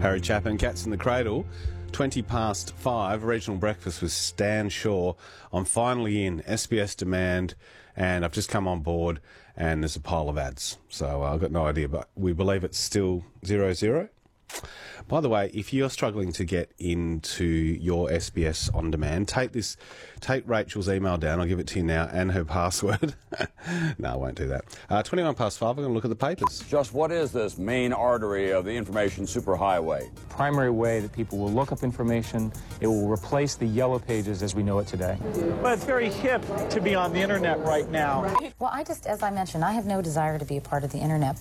Harry Chapman, Cats in the Cradle. 20 past 5, regional breakfast with Stan Shaw. I'm finally in SBS Demand, and I've just come on board, and there's a pile of ads. So I've got no idea, but we believe it's still 0-0. By the way, if you're struggling to get into your SBS On Demand, take Rachel's email down. I'll give it to you now, and her password. No, I won't do that. 21 past 5, I'm going to look at the papers. Just what is this main artery of the information superhighway? Primary way that people will look up information. It will replace the yellow pages as we know it today. Well, it's very hip to be on the internet right now. Well, as I mentioned, I have no desire to be a part of the internet.